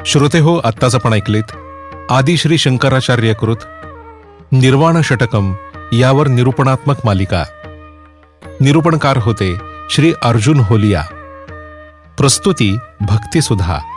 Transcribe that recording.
श्रोते हो, आत्ताच आपण ऐकलेत आदि श्री शंकराचार्यकृत निर्वाण षटकम यावर निरूपणात्मक मालिका. निरूपणकार होते श्री अर्जुन होलिया. प्रस्तुती भक्तिसुधा.